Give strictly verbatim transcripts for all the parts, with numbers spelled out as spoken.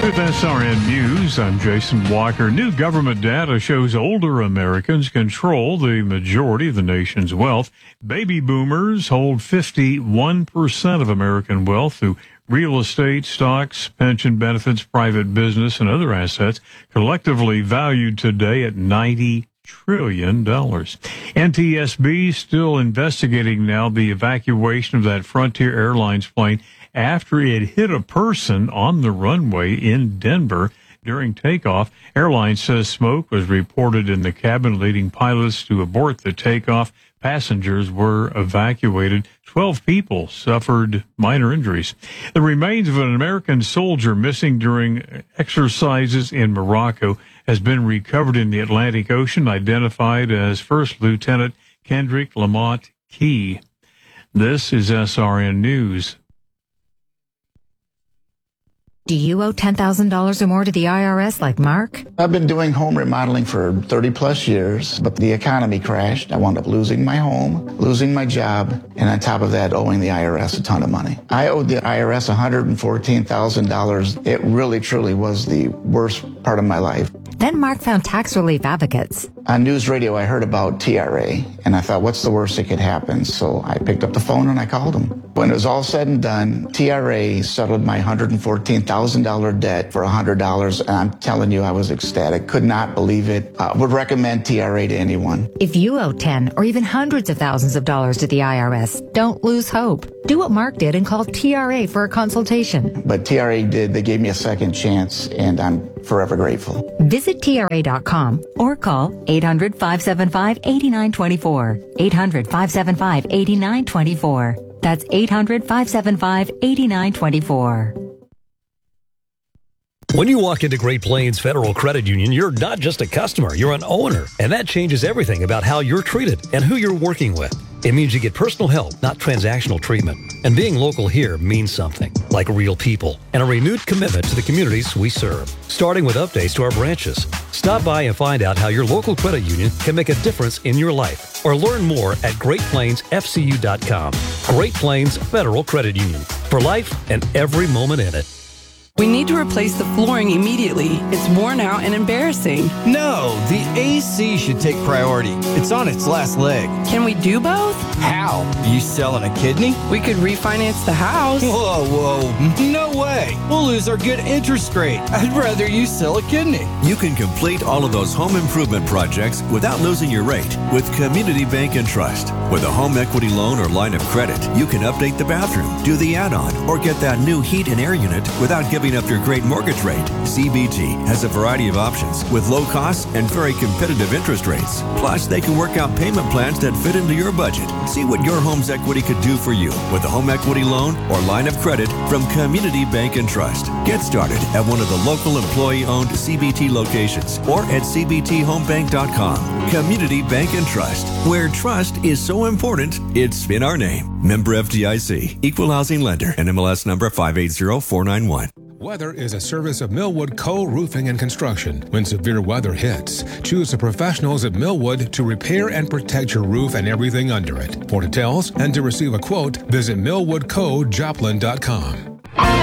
With S R N News, I'm Jason Walker. New government data shows older Americans control the majority of the nation's wealth. Baby boomers hold fifty-one percent of American wealth through real estate, stocks, pension benefits, private business, and other assets, collectively valued today at ninety trillion dollars. N T S B still investigating now the evacuation of that Frontier Airlines plane after it hit a person on the runway in Denver during takeoff. Airline says smoke was reported in the cabin, leading pilots to abort the takeoff. Passengers were evacuated. Twelve people suffered minor injuries. The remains of an American soldier missing during exercises in Morocco has been recovered in the Atlantic Ocean, identified as First Lieutenant Kendrick Lamont Key. This is S R N News. Do you owe ten thousand dollars or more to the I R S like Mark? I've been doing home remodeling for thirty plus years, but the economy crashed. I wound up losing my home, losing my job, and on top of that, owing the I R S a ton of money. I owed the I R S one hundred fourteen thousand dollars. It really, truly was the worst part of my life. Then Mark found tax relief advocates. On news radio, I heard about T R A, and I thought, what's the worst that could happen? So I picked up the phone and I called them. When it was all said and done, T R A settled my one hundred fourteen thousand dollars debt for one hundred dollars, and I'm telling you, I was ecstatic. Could not believe it. I uh, would recommend T R A to anyone. If you owe ten or even hundreds of thousands of dollars to the I R S, don't lose hope. Do what Mark did and call T R A for a consultation. But T R A did. They gave me a second chance, and I'm forever grateful. Visit T R A dot com or call eight hundred, five seven five, eight nine two four. eight hundred, five seven five, eight nine two four. That's eight hundred, five seven five, eight nine two four. When you walk into Great Plains Federal Credit Union, you're not just a customer, you're an owner. And that changes everything about how you're treated and who you're working with. It means you get personal help, not transactional treatment. And being local here means something, like real people, and a renewed commitment to the communities we serve, starting with updates to our branches. Stop by and find out how your local credit union can make a difference in your life, or learn more at great plains f c u dot com. Great Plains Federal Credit Union, for life and every moment in it. We need to replace the flooring immediately. It's worn out and embarrassing. No, the A C should take priority. It's on its last leg. Can we do both? How? You selling a kidney? We could refinance the house. Whoa, whoa. No way. We'll lose our good interest rate. I'd rather you sell a kidney. You can complete all of those home improvement projects without losing your rate with Community Bank and Trust. With a home equity loan or line of credit, you can update the bathroom, do the add-on, or get that new heat and air unit without giving up your great mortgage rate. C B T has a variety of options with low costs and very competitive interest rates. Plus, they can work out payment plans that fit into your budget. See what your home's equity could do for you with a home equity loan or line of credit from Community Bank and Trust. Get started at one of the local employee-owned C B T locations or at c b t home bank dot com. Community Bank and Trust, where trust is so important, it's in our name. Member F D I C, Equal Housing Lender, and M L S number five eight zero four nine one. Weather is a service of Millwood Co. Roofing and Construction. When severe weather hits, choose the professionals at Millwood to repair and protect your roof and everything under it. For details and to receive a quote, visit millwood co joplin dot com.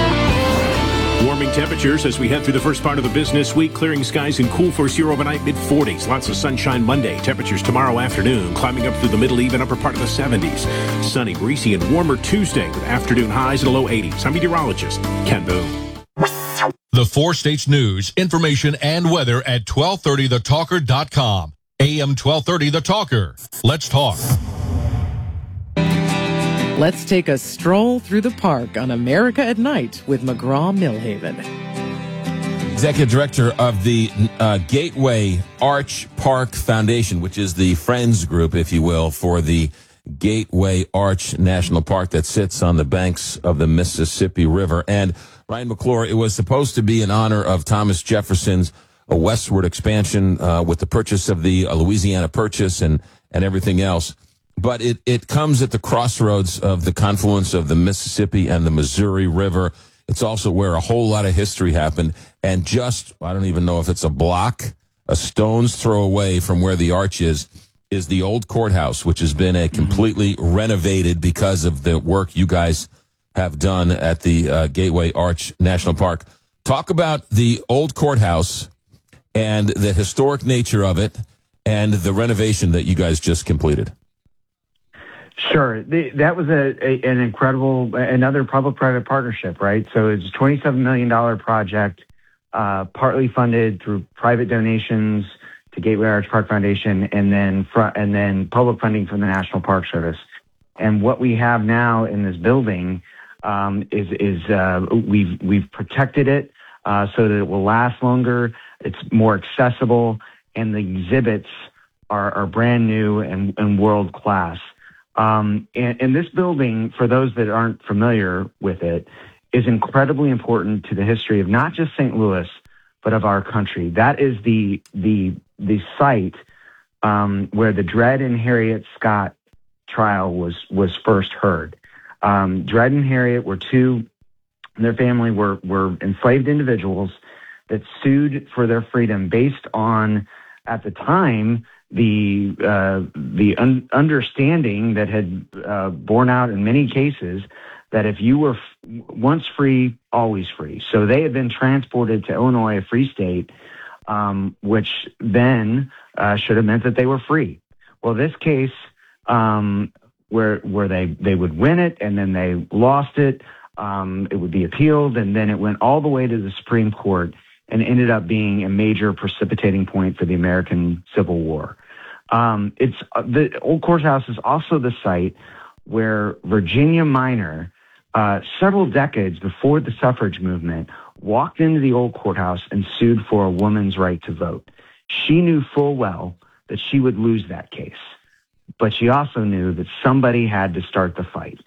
Warming temperatures as we head through the first part of the business week. Clearing skies and cool for us here overnight, mid forties. Lots of sunshine Monday. Temperatures tomorrow afternoon climbing up through the middle, even upper part of the seventies. Sunny, breezy, and warmer Tuesday with afternoon highs in the low eighties. I'm meteorologist Ken Boone. The Four States News, information, and weather at twelve thirty the talker dot com. A M twelve thirty The Talker. Let's talk. Let's take a stroll through the park on America at Night with McGraw-Millhaven. Executive Director of the uh, Gateway Arch Park Foundation, which is the friends group, if you will, for the Gateway Arch National Park that sits on the banks of the Mississippi River. And Ryan McClure, it was supposed to be in honor of Thomas Jefferson's uh, westward expansion uh, with the purchase of the uh, Louisiana Purchase and, and everything else. But it, it comes at the crossroads of the confluence of the Mississippi and the Missouri River. It's also where a whole lot of history happened. And just, I don't even know if it's a block, a stone's throw away from where the arch is, is the old courthouse, which has been a completely mm-hmm. renovated because of the work you guys have done at the uh, Gateway Arch National Park. Talk about the old courthouse and the historic nature of it and the renovation that you guys just completed. Sure. The, that was a, a an incredible, another public-private partnership, right? So it's a twenty-seven million dollars project, uh, partly funded through private donations to Gateway Arch Park Foundation, and then fr- and then public funding from the National Park Service. And what we have now in this building um, is is uh, we've we've protected it uh, so that it will last longer. It's more accessible, and the exhibits are, are brand new and, and world class. Um, and, and this building, for those that aren't familiar with it, is incredibly important to the history of not just Saint Louis, but of our country. That is the the the site um, where the Dred and Harriet Scott trial was was first heard. Um, Dred and Harriet were two, and their family were were enslaved individuals that sued for their freedom based on, at the time, the uh, the un- understanding that had uh, borne out in many cases that if you were f- once free, always free. So they had been transported to Illinois, a free state, um, which then uh, should have meant that they were free. Well, this case, um, where where they, they would win it and then they lost it, um, it would be appealed, and then it went all the way to the Supreme Court and ended up being a major precipitating point for the American Civil War. Um, it's uh, the old courthouse is also the site where Virginia Minor, uh, several decades before the suffrage movement, walked into the old courthouse and sued for a woman's right to vote. She knew full well that she would lose that case, but she also knew that somebody had to start the fight.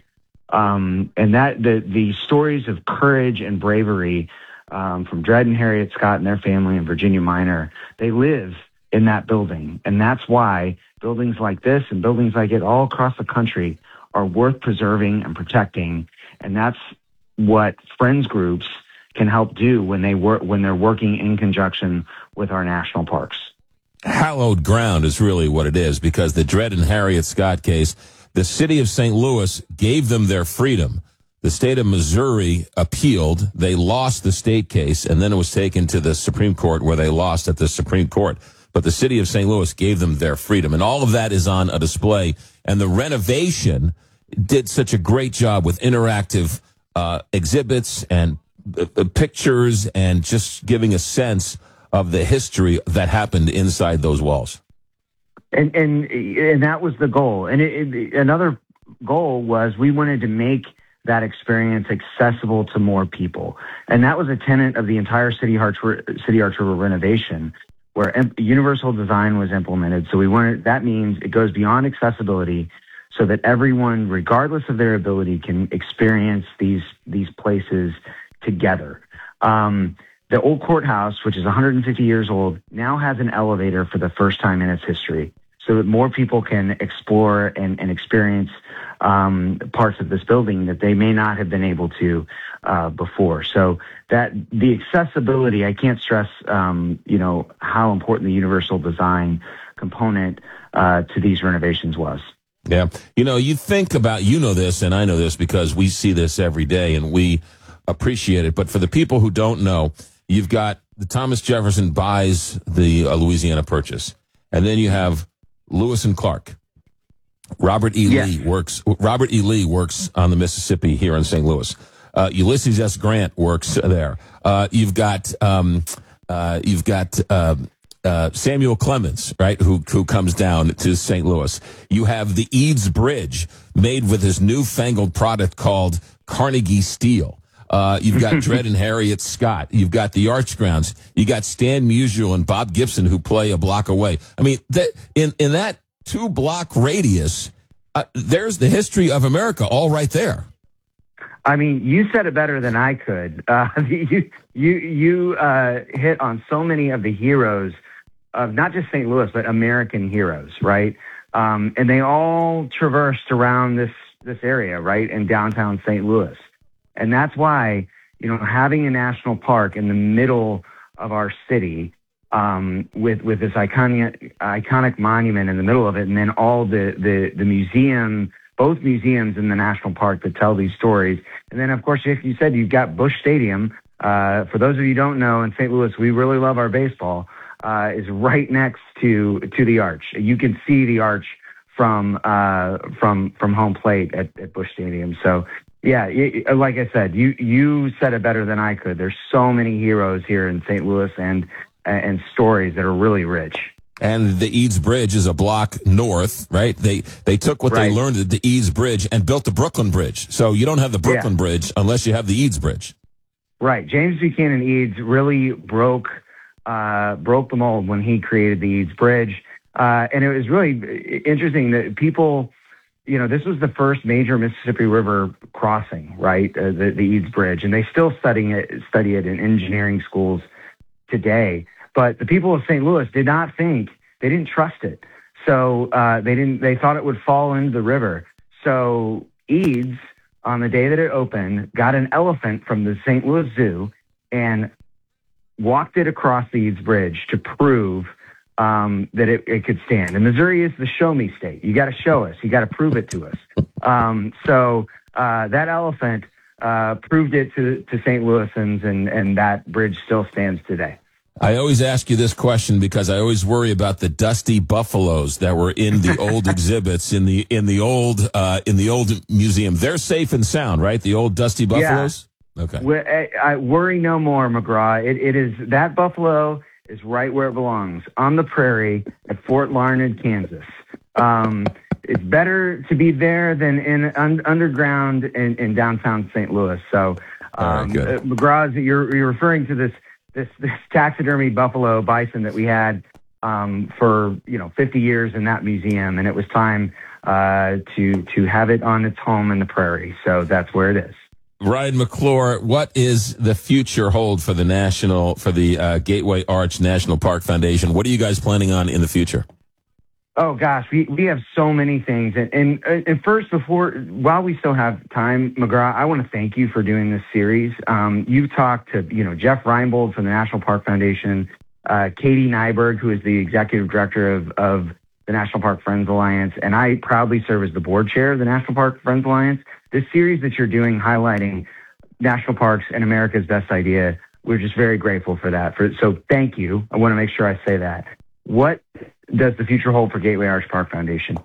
Um, and that the the stories of courage and bravery um, from Dred and Harriet Scott and their family and Virginia Minor, they live in that building. And that's why buildings like this and buildings like it all across the country are worth preserving and protecting. And that's what Friends groups can help do when they work, when they're working in conjunction with our national parks. Hallowed ground is really what it is, because the Dred and Harriet Scott case, the city of Saint Louis gave them their freedom. The state of Missouri appealed. They lost the state case, and then it was taken to the Supreme Court, where they lost at the Supreme Court. But the city of Saint Louis gave them their freedom, and all of that is on a display. And the renovation did such a great job with interactive uh, exhibits and uh, pictures and just giving a sense of the history that happened inside those walls. And and and that was the goal. And it, it, another goal was we wanted to make that experience accessible to more people. And that was a tenet of the entire City Arch, City Arch River renovation, where universal design was implemented. So we wanted, that means it goes beyond accessibility so that everyone, regardless of their ability, can experience these these places together. Um, the old courthouse, which is one hundred fifty years old, now has an elevator for the first time in its history, so that more people can explore and, and experience um, parts of this building that they may not have been able to uh, before. So that the accessibility, I can't stress, um, you know, how important the universal design component uh, to these renovations was. Yeah. You know, you think about, you know this, and I know this because we see this every day and we appreciate it. But for the people who don't know, you've got the Thomas Jefferson buys the uh, Louisiana Purchase, and then you have Lewis and Clark. Robert E. Yes. Lee works. Robert E. Lee works on the Mississippi here in Saint Louis. Uh, Ulysses S. Grant works there. Uh, you've got um, uh, you've got uh, uh, Samuel Clemens, right? Who who comes down to Saint Louis. You have the Eads Bridge, made with this newfangled product called Carnegie Steel. Uh, you've got Dred and Harriet Scott. You've got the Arch Grounds. You got Stan Musial and Bob Gibson, who play a block away. I mean, that, in in that two block radius, uh, there's the history of America all right there. I mean, you said it better than I could. Uh, you you you uh, hit on so many of the heroes of not just Saint Louis, but American heroes, right? Um, and they all traversed around this this area, right, in downtown Saint Louis. And that's why, you know, having a national park in the middle of our city, um, with with this iconic iconic monument in the middle of it, and then all the the the museum, both museums in the national park that tell these stories, and then of course, if you said you've got Busch Stadium, uh, for those of you who don't know, in Saint Louis, we really love our baseball, uh, is right next to to the Arch. You can see the Arch from uh, from from home plate at, at Busch Stadium. So, yeah, it, like I said, you you said it better than I could. There's so many heroes here in Saint Louis and and stories that are really rich. And the Eads Bridge is a block north, right? They they took what Right. they learned at the Eads Bridge and built the Brooklyn Bridge. So you don't have the Brooklyn Yeah. Bridge unless you have the Eads Bridge. Right. James Buchanan Eads really broke uh, broke the mold when he created the Eads Bridge. Uh, and it was really interesting that people, you know, this was the first major Mississippi River crossing, right? Uh, the, the Eads Bridge. And they still study it, study it in engineering schools today. But the people of Saint Louis did not think, they didn't trust it. So uh, they didn't. They thought it would fall into the river. So Eads, on the day that it opened, got an elephant from the Saint Louis Zoo and walked it across the Eads Bridge to prove um, that it, it could stand. And Missouri is the show me state. You got to show us. You got to prove it to us. Um, so uh, that elephant uh, proved it to, to Saint Louisans, and, and that bridge still stands today. I always ask you this question because I always worry about the dusty buffaloes that were in the old exhibits in the in the old uh, in the old museum. They're safe and sound, right? The old dusty buffaloes. Yeah. Okay. We, I, I worry no more, McGraw. It, it is that buffalo is right where it belongs, on the prairie at Fort Larned, Kansas. Um, it's better to be there than in un, underground in, in downtown Saint Louis. So, um, right, uh, McGraw, you're you're referring to this. This, this taxidermy buffalo bison that we had um, for you know fifty years in that museum, and it was time uh, to to have it on its home in the prairie. So that's where it is. Ryan McClure, what is the future hold for the national for the uh, Gateway Arch National Park Foundation? What are you guys planning on in the future? Oh gosh, we, we have so many things, and, and and first, before while we still have time, McGraw, I want to thank you for doing this series. Um, you talked to you know Jeff Reinbold from the National Park Foundation, uh, Katie Nyberg, who is the executive director of of the National Park Friends Alliance, and I proudly serve as the board chair of the National Park Friends Alliance. This series that you're doing, highlighting national parks and America's best idea, we're just very grateful for that. For so, thank you. I want to make sure I say that. What does the future hold for Gateway Arch Park Foundation?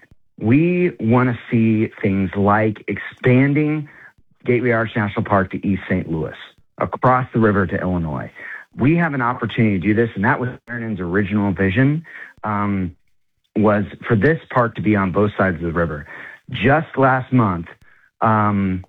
We want to see things like expanding Gateway Arch National Park to East Saint Louis, across the river to Illinois. We have an opportunity to do this, and that was Vernon's original vision, um, was for this park to be on both sides of the river. Just last month, um,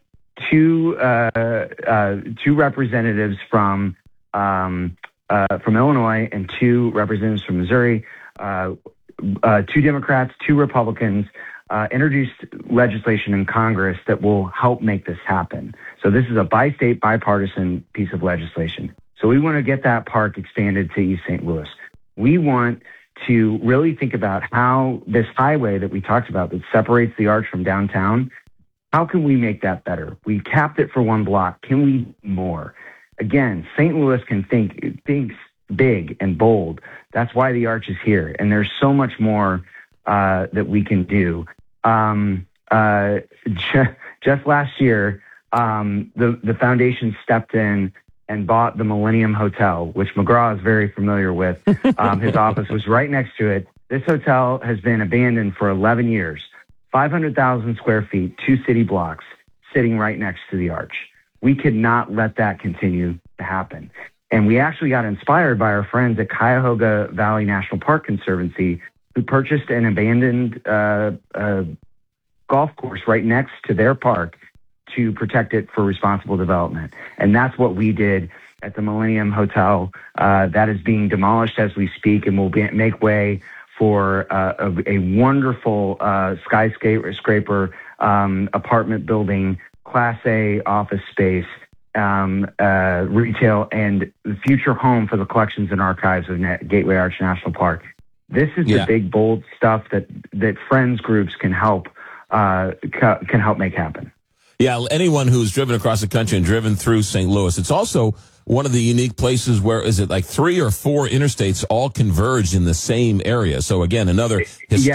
two uh, uh, two representatives from um, uh, from Illinois and two representatives from Missouri, uh, uh, two Democrats, two Republicans, uh, introduced legislation in Congress that will help make this happen. So this is a bi-state, bipartisan piece of legislation. So we want to get that park expanded to East Saint Louis. We want to really think about how this highway that we talked about that separates the Arch from downtown, how can we make that better? We capped it for one block. Can we do more? Again, Saint Louis can think thinks big and bold. That's why the Arch is here. And there's so much more uh, that we can do. Um, uh, just, just last year, um, the, the foundation stepped in and bought the Millennium Hotel, which McGraw is very familiar with. Um, his office was right next to it. This hotel has been abandoned for eleven years, five hundred thousand square feet, two city blocks, sitting right next to the Arch. We could not let that continue to happen. And we actually got inspired by our friends at Cuyahoga Valley National Park Conservancy, who purchased an abandoned uh, uh, golf course right next to their park to protect it for responsible development. And that's what we did at the Millennium Hotel. Uh, that is being demolished as we speak and will be, make way for uh, a, a wonderful uh, skyscraper um, apartment building, Class A office space, um, uh, retail, and the future home for the collections and archives of Na- Gateway Arch National Park. This is Yeah. the big, bold stuff that, that friends groups can help uh, ca- can help make happen. Yeah, anyone who's driven across the country and driven through Saint Louis, it's also one of the unique places where, is it like three or four interstates all converged in the same area? So again, another historic,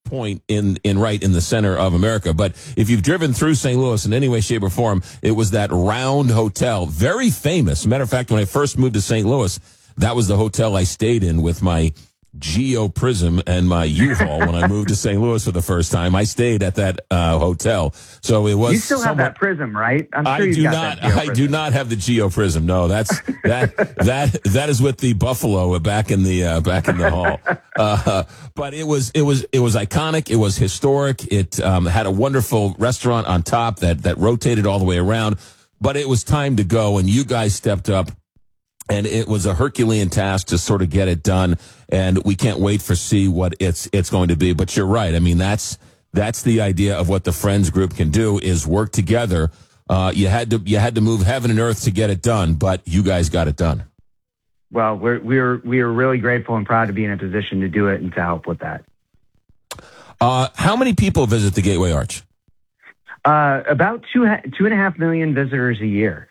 point in, in right in the center of America. But if you've driven through Saint Louis in any way, shape, or form, it was that round hotel, very famous. Matter of fact, when I first moved to Saint Louis, that was the hotel I stayed in with my Geo Prism and my U-Haul when I moved to Saint Louis for the first time. I stayed at that uh, hotel, so it was. You still somewhat, have that Prism, right? I'm sure I you've do got not. That Geo I Prism. do not have the Geo Prism. No, that's that that that is with the Buffalo back in the uh, back in the hall. Uh, but it was it was it was iconic. It was historic. It um, had a wonderful restaurant on top that that rotated all the way around. But it was time to go, and you guys stepped up. And it was a Herculean task to sort of get it done, and we can't wait for see what it's it's going to be. But you're right. I mean, that's that's the idea of what the Friends Group can do is work together. Uh, you had to you had to move heaven and earth to get it done, but you guys got it done. Well, we're we're we're really grateful and proud to be in a position to do it and to help with that. Uh, how many people visit the Gateway Arch? Uh, about two two and a half million visitors a year.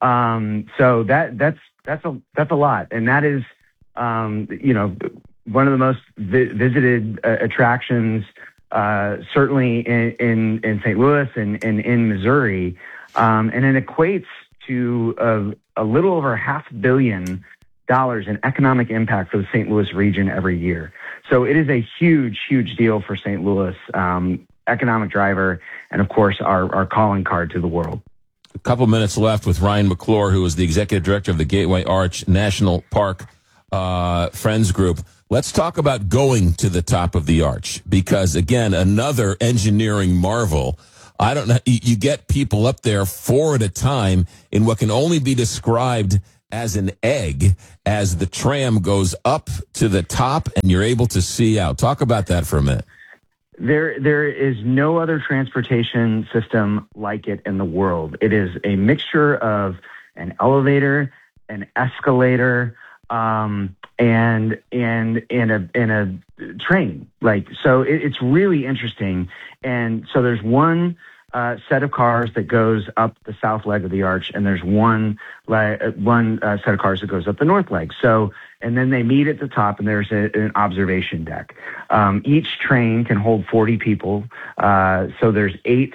Um, so that that's. That's a that's a lot, and that is, um, you know, one of the most vi- visited uh, attractions, uh, certainly in, in, in Saint Louis and, and in Missouri, um, and it equates to a, a little over half a billion dollars in economic impact for the Saint Louis region every year. So it is a huge, huge deal for Saint Louis, um, economic driver, and of course our our calling card to the world. A couple minutes left with Ryan McClure, who is the executive director of the Gateway Arch National Park uh, Friends Group. Let's talk about going to the top of the arch, because, again, another engineering marvel. I don't know. You get people up there four at a time in what can only be described as an egg as the tram goes up to the top and you're able to see out. Talk about that for a minute. There, there is no other transportation system like it in the world. It is a mixture of an elevator, an escalator, um, and and and a and a train. Like so, it, it's really interesting. And so there's one uh, set of cars that goes up the south leg of the arch, and there's one le- one uh, set of cars that goes up the north leg. So. And then they meet at the top, and there's a, an observation deck. Um, each train can hold forty people. Uh, so there's eight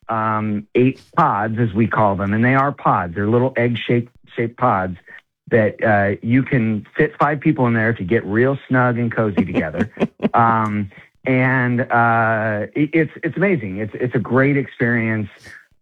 um, eight pods, as we call them, and they are pods. They're little egg-shaped shaped pods that uh, you can fit five people in there to get real snug and cozy together. um, and uh, it, it's it's amazing. It's it's a great experience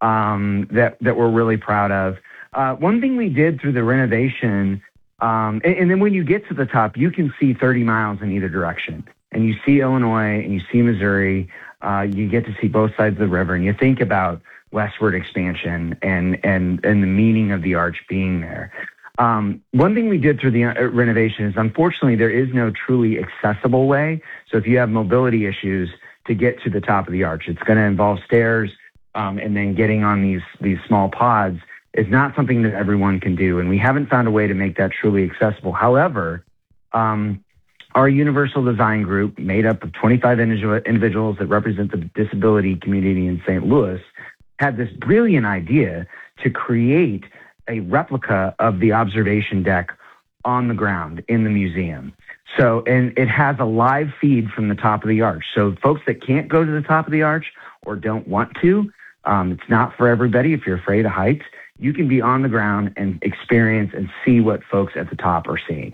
um, that that we're really proud of. Uh, one thing we did through the renovation. Um, and, and then when you get to the top, you can see thirty miles in either direction. And you see Illinois and you see Missouri. Uh, you get to see both sides of the river. And you think about westward expansion and, and, and the meaning of the arch being there. Um, one thing we did through the uh, renovation is, unfortunately, there is no truly accessible way. So if you have mobility issues to get to the top of the arch, it's going to involve stairs um, and then getting on these these small pods. Is not something that everyone can do, and we haven't found a way to make that truly accessible. However, um, our Universal Design Group, made up of twenty-five individuals that represent the disability community in Saint Louis, had this brilliant idea to create a replica of the observation deck on the ground in the museum. So, and it has a live feed from the top of the arch. So folks that can't go to the top of the arch or don't want to, um, it's not for everybody if you're afraid of heights. You can be on the ground and experience and see what folks at the top are seeing.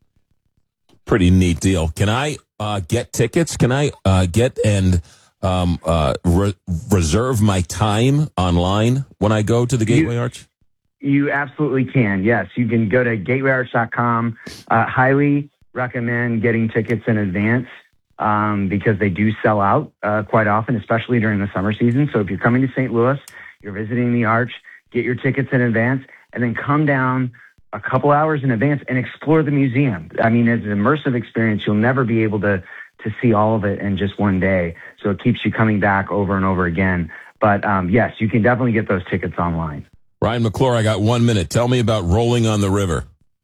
Pretty neat deal. Can I uh, get tickets? Can I uh, get and um, uh, re- reserve my time online when I go to the Gateway you, Arch? You absolutely can. Yes, you can go to gateway arch dot com. Uh, highly recommend getting tickets in advance um, because they do sell out uh, quite often, especially during the summer season. So if you're coming to Saint Louis, you're visiting the Arch, get your tickets in advance, and then come down a couple hours in advance and explore the museum. I mean, it's an immersive experience. You'll never be able to to see all of it in just one day. So it keeps you coming back over and over again. But um, yes, you can definitely get those tickets online. Ryan McClure, I got one minute. Tell me about Rolling on the River.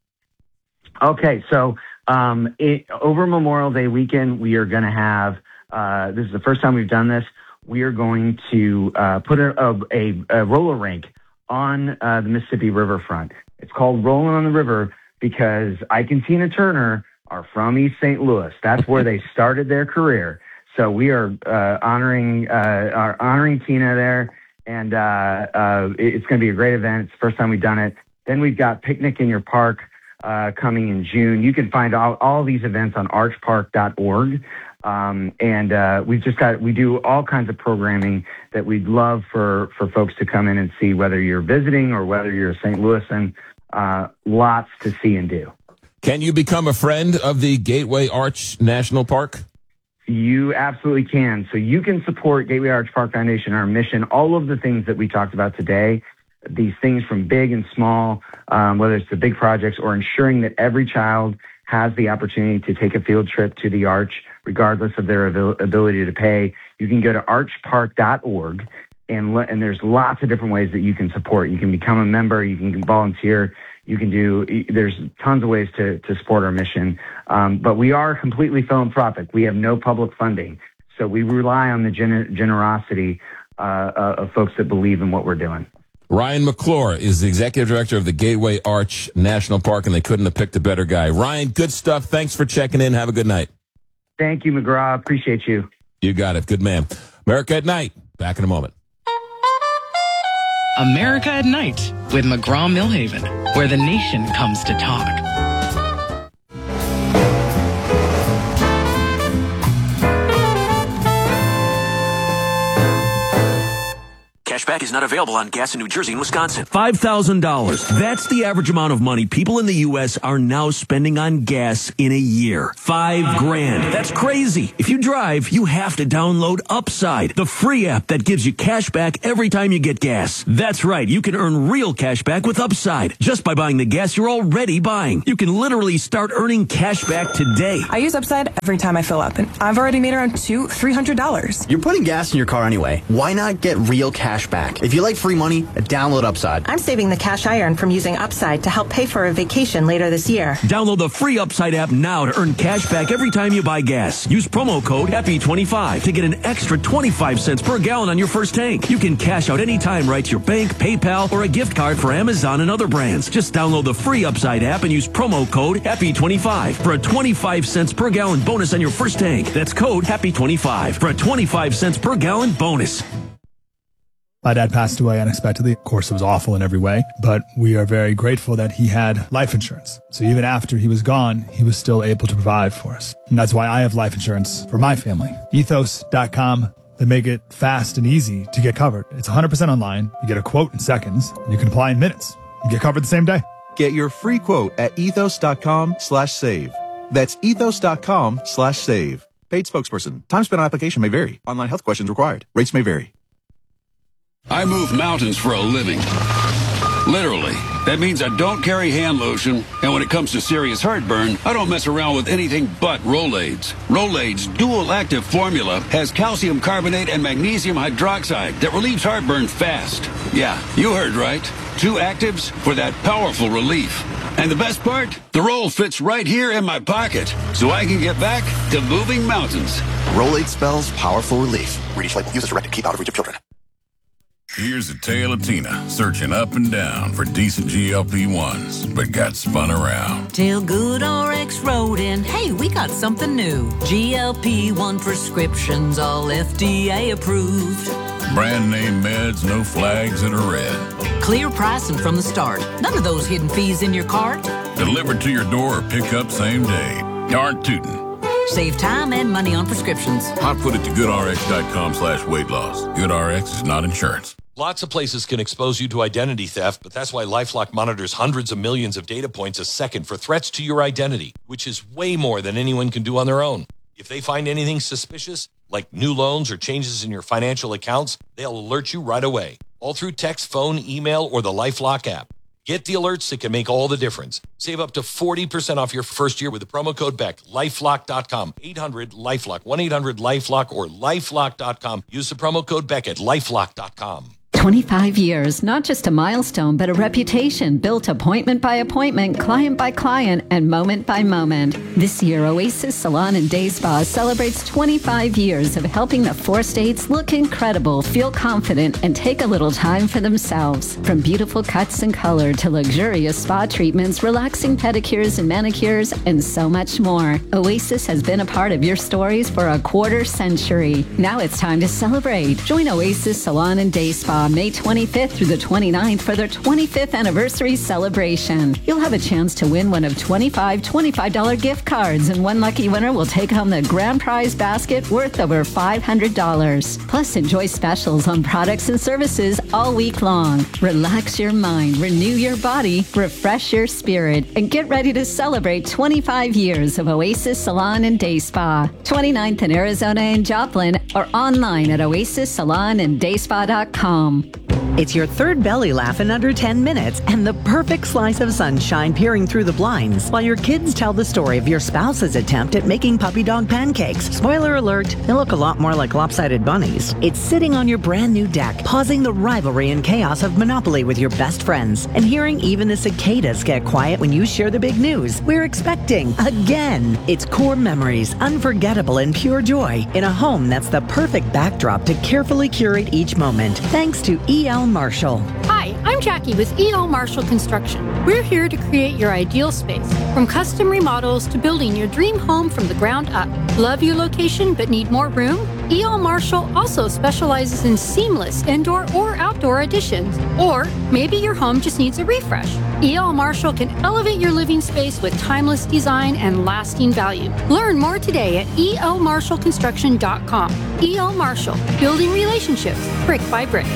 Okay, so um, it, over Memorial Day weekend, we are going to have, uh, this is the first time we've done this, we are going to uh, put a, a, a roller rink on uh, the Mississippi riverfront. It's called Rolling on the River because Ike and Tina Turner are from East Saint Louis. That's where they started their career. So we are uh, honoring uh, are honoring Tina there, and uh, uh, it's going to be a great event. It's the first time we've done it. Then we've got Picnic in Your Park uh, coming in June. You can find all, all these events on arch park dot org. Um, and uh, we've just got, we do all kinds of programming that we'd love for, for folks to come in and see, whether you're visiting or whether you're a Saint Louisan. Uh, lots to see and do. Can you become a friend of the Gateway Arch National Park? You absolutely can. So you can support Gateway Arch Park Foundation, our mission, all of the things that we talked about today, these things from big and small, um, whether it's the big projects or ensuring that every child has the opportunity to take a field trip to the Arch, regardless of their abil- ability to pay. You can go to arch park dot org, and, le- and there's lots of different ways that you can support. You can become a member, you can volunteer, you can do, there's tons of ways to, to support our mission. Um, but we are completely philanthropic. We have no public funding. So we rely on the gener- generosity uh, uh, of folks that believe in what we're doing. Ryan McClure is the executive director of the Gateway Arch National Park, and they couldn't have picked a better guy. Ryan, good stuff. Thanks for checking in. Have a good night. Thank you, McGraw. Appreciate you. You got it. Good man. America at Night. Back in a moment. America at Night with McGraw-Millhaven, where the nation comes to talk. Cashback is not available on gas in New Jersey and Wisconsin. five thousand dollars. That's the average amount of money people in the U S are now spending on gas in a year. Five grand. That's crazy. If you drive, you have to download Upside, the free app that gives you cash back every time you get gas. That's right. You can earn real cash back with Upside just by buying the gas you're already buying. You can literally start earning cash back today. I use Upside every time I fill up, and I've already made around two, three hundred dollars. You're putting gas in your car anyway. Why not get real cash back? If you like free money, download Upside. I'm saving the cash I earn from using Upside to help pay for a vacation later this year. Download the free Upside app now to earn cash back every time you buy gas. Use promo code happy twenty-five to get an extra twenty-five cents per gallon on your first tank. You can cash out anytime right to your bank, PayPal, or a gift card for Amazon and other brands. Just download the free Upside app and use promo code happy twenty-five for a twenty-five cents per gallon bonus on your first tank. That's code happy twenty-five for a twenty-five cents per gallon bonus. My dad passed away unexpectedly. Of course, it was awful in every way, but we are very grateful that he had life insurance. So even after he was gone, he was still able to provide for us. And that's why I have life insurance for my family. ethos dot com. They make it fast and easy to get covered. It's one hundred percent online. You get a quote in seconds, and you can apply in minutes. You get covered the same day. Get your free quote at ethos dot com slash save. That's ethos dot com slash save. Paid spokesperson. Time spent on application may vary. Online health questions required. Rates may vary. I move mountains for a living. Literally. That means I don't carry hand lotion, and when it comes to serious heartburn, I don't mess around with anything but Rolaids. Rolaids' dual-active formula has calcium carbonate and magnesium hydroxide that relieves heartburn fast. Yeah, you heard right. Two actives for that powerful relief. And the best part? The roll fits right here in my pocket, so I can get back to moving mountains. Rolaids spells powerful relief. Read each label. Use as directed. Keep out of reach of children. Here's a tale of Tina searching up and down for decent G L P ones, but got spun around. Tell GoodRx wrote in, hey, we got something new. G L P one prescriptions, all F D A approved. Brand name meds, no flags that are red. Clear pricing from the start. None of those hidden fees in your cart. Delivered to your door or pick up same day. Darn tootin'. Save time and money on prescriptions. I'd put it to goodrx dot com slash weight loss. GoodRx is not insurance. Lots of places can expose you to identity theft, but that's why LifeLock monitors hundreds of millions of data points a second for threats to your identity, which is way more than anyone can do on their own. If they find anything suspicious, like new loans or changes in your financial accounts, they'll alert you right away, all through text, phone, email, or the LifeLock app. Get the alerts that can make all the difference. Save up to forty percent off your first year with the promo code BECK. lifelock dot com. eight hundred LifeLock. one eight hundred LifeLock or lifelock dot com. Use the promo code BECK at lifelock dot com. twenty-five years, not just a milestone, but a reputation built appointment by appointment, client by client, and moment by moment. This year, Oasis Salon and Day Spa celebrates twenty-five years of helping the four states look incredible, feel confident, and take a little time for themselves. From beautiful cuts and color to luxurious spa treatments, relaxing pedicures and manicures, and so much more. Oasis has been a part of your stories for a quarter century. Now it's time to celebrate. Join Oasis Salon and Day Spa May twenty-fifth through the twenty-ninth for their twenty-fifth anniversary celebration. You'll have a chance to win one of twenty-five twenty-five dollars gift cards, and one lucky winner will take home the grand prize basket worth over five hundred dollars. Plus, enjoy specials on products and services all week long. Relax your mind, renew your body, refresh your spirit, and get ready to celebrate twenty-five years of Oasis Salon and Day Spa. twenty-ninth in Arizona and Joplin, or online at oasis salon and day spa dot com. It's your third belly laugh in under ten minutes and the perfect slice of sunshine peering through the blinds while your kids tell the story of your spouse's attempt at making puppy dog pancakes. Spoiler alert, they look a lot more like lopsided bunnies. It's sitting on your brand new deck, pausing the rivalry and chaos of Monopoly with your best friends, and hearing even the cicadas get quiet when you share the big news we're expecting again. It's core memories, unforgettable and pure joy in a home that's the perfect backdrop to carefully curate each moment. Thanks to E L Marshall. Hi, I'm Jackie with E L Marshall Construction. We're here to create your ideal space, from custom remodels to building your dream home from the ground up. Love your location but need more room? E L Marshall also specializes in seamless indoor or outdoor additions. Or maybe your home just needs a refresh. E L Marshall can elevate your living space with timeless design and lasting value. Learn more today at e l marshall construction dot com. E L Marshall, building relationships brick by brick.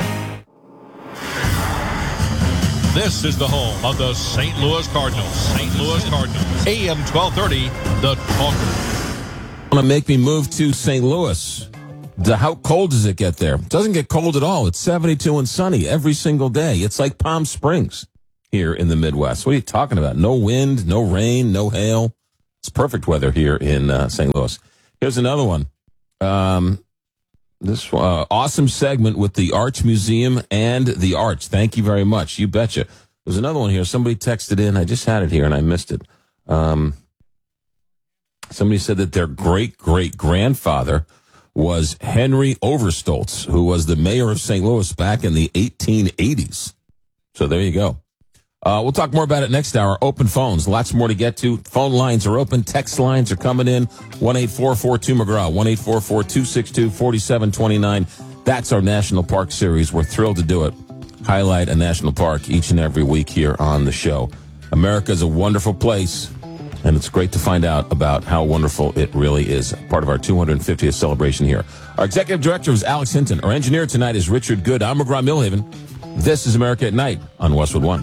This is the home of the Saint Louis Cardinals. Saint Louis Cardinals. A M twelve thirty, The Talker. Want to make me move to Saint Louis. The, how cold does it get there? It doesn't get cold at all. It's seventy-two and sunny every single day. It's like Palm Springs here in the Midwest. What are you talking about? No wind, no rain, no hail. It's perfect weather here in uh, Saint Louis. Here's another one. Um, This uh, awesome segment with the Arch Museum and the Arch. Thank you very much. You betcha. There's another one here. Somebody texted in. I just had it here and I missed it. Um, somebody said that their great-great-grandfather was Henry Overstolz, who was the mayor of Saint Louis back in the eighteen eighties. So there you go. Uh, we'll talk more about it next hour. Open phones. Lots more to get to. Phone lines are open. Text lines are coming in. one eight four four two McGraw. one eight four four two six two four seven two nine. That's our National Park Series. We're thrilled to do it. Highlight a national park each and every week here on the show. America is a wonderful place, and it's great to find out about how wonderful it really is. Part of our two hundred fiftieth celebration here. Our executive director is Alex Hinton. Our engineer tonight is Richard Good. I'm McGraw Millhaven. This is America at Night on Westwood One.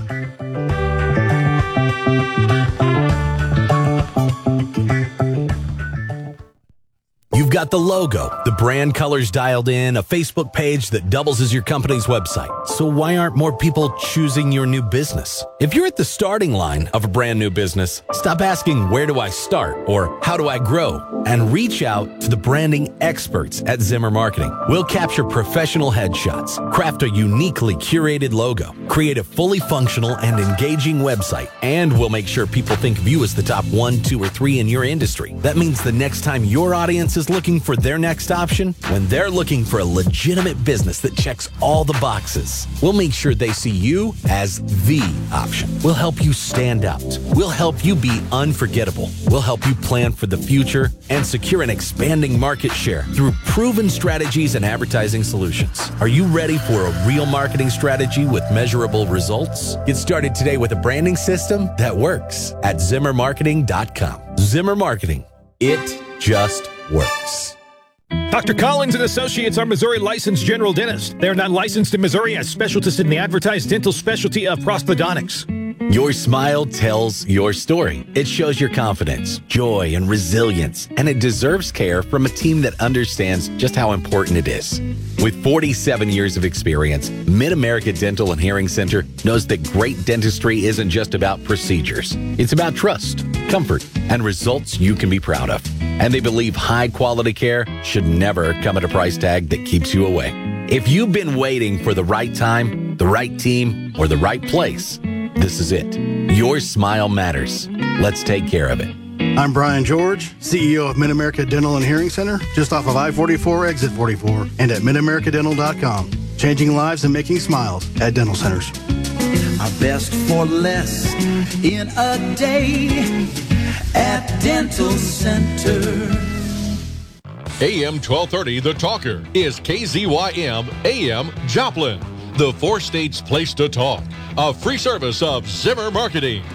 You've got the logo, the brand colors dialed in, a Facebook page that doubles as your company's website. So why aren't more people choosing your new business? If you're at the starting line of a brand new business, stop asking, where do I start? Or how do I grow? And reach out to the branding experts at Zimmer Marketing. We'll capture professional headshots, craft a uniquely curated logo, create a fully functional and engaging website, and we'll make sure people think of you as the top one, two, or three in your industry. That means the next time your audience is looking for their next option, when they're looking for a legitimate business that checks all the boxes, we'll make sure they see you as the option. We'll help you stand out. We'll help you be unforgettable. We'll help you plan for the future and secure an expanding market share through proven strategies and advertising solutions. Are you ready for a real marketing strategy with measurable results? Get started today with a branding system that works at zimmer marketing dot com. Zimmer Marketing. It just works. Doctor Collins and Associates are Missouri licensed general dentists. They are not licensed in Missouri as specialists in the advertised dental specialty of prosthodontics. Your smile tells your story. It shows your confidence, joy, and resilience, and it deserves care from a team that understands just how important it is. With forty-seven years of experience, Mid-America Dental and Hearing Center knows that great dentistry isn't just about procedures. It's about trust, comfort, and results you can be proud of. And they believe high-quality care should never come at a price tag that keeps you away. If you've been waiting for the right time, the right team, or the right place, this is it. Your smile matters. Let's take care of it. I'm Brian George, C E O of Mid-America Dental and Hearing Center, just off of I forty-four, exit forty-four, and at mid america dental dot com. Changing lives and making smiles at dental centers. Our best for less in a day at Dental Center. A M twelve thirty, The Talker, is K Z Y M A M Joplin, the four states place to talk. A free service of Zimmer Marketing.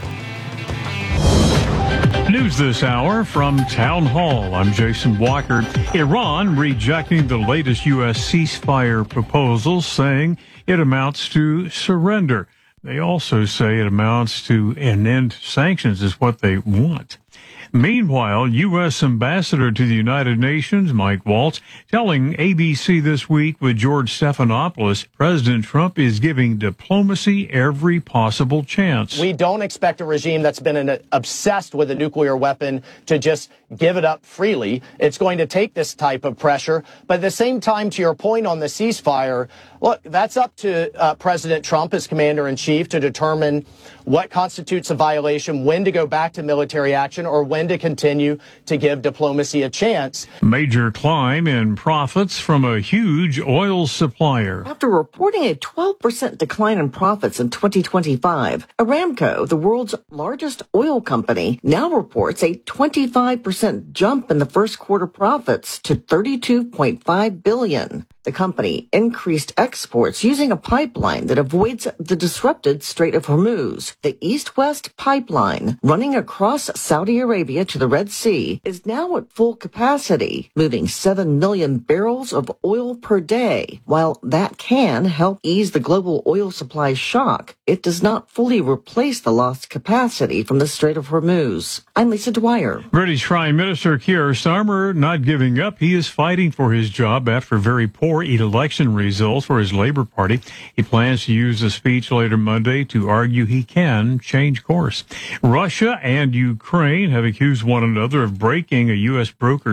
News this hour from Town Hall. I'm Jason Walker. Iran rejecting the latest U S ceasefire proposal, saying it amounts to surrender. They also say it amounts to an end to sanctions is what they want. Meanwhile, U S Ambassador to the United Nations, Mike Waltz, telling A B C This Week with George Stephanopoulos, President Trump is giving diplomacy every possible chance. We don't expect a regime that's been an, obsessed with a nuclear weapon to just give it up freely. It's going to take this type of pressure. But at the same time, to your point on the ceasefire, look, that's up to uh, President Trump as commander-in-chief to determine what constitutes a violation, when to go back to military action, or when to continue to give diplomacy a chance. Major climb in profits from a huge oil supplier. After reporting a twelve percent decline in profits in twenty twenty-five, Aramco, the world's largest oil company, now reports a twenty-five percent jump in the first quarter profits to thirty-two point five billion dollars. The company increased exports using a pipeline that avoids the disrupted Strait of Hormuz. The East-West pipeline, running across Saudi Arabia to the Red Sea, is now at full capacity, moving seven million barrels of oil per day. While that can help ease the global oil supply shock, it does not fully replace the lost capacity from the Strait of Hormuz. I'm Lisa Dwyer. British Prime Minister Keir Starmer not giving up. He is fighting for his job after very poor election results for his Labour Party. He plans to use the speech later Monday to argue he can change course. Russia and Ukraine have accused one another of breaking a U S brokered